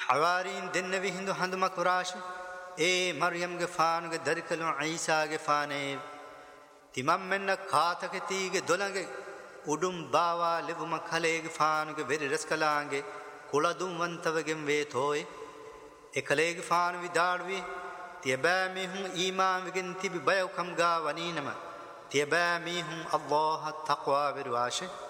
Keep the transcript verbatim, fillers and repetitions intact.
حوارين دنوي هندو هندو مكراش اي مريم گفان گ دركلو عيسى گفانه تمام من خاتك تيگ دولنگ udum bawa livuma khaleg faange veri raskalange kuladum wantavagem vethoy ekaleg faan vidalwi tiba mihum iman vigin tibi bayo kam ga waninama tiba mihum Allah taqwa virwashe